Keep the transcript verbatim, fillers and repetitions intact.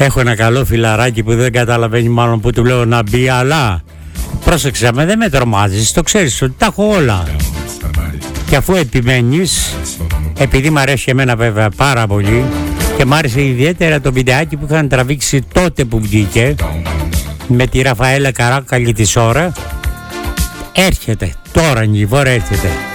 Έχω ένα καλό φιλαράκι που δεν καταλαβαίνει μάλλον που του λέω να μπει, αλλά πρόσεξε με, δεν με τρομάζεις, το ξέρεις ότι τα έχω όλα. Και αφού επιμένεις, επειδή μ' αρέσει εμένα βέβαια πάρα πολύ και μ' άρεσε ιδιαίτερα το βιντεάκι που είχαν τραβήξει τότε που βγήκε με τη Ραφαέλα Καράκαλη της ώρα, έρχεται τώρα η Βόρεια, έρχεται.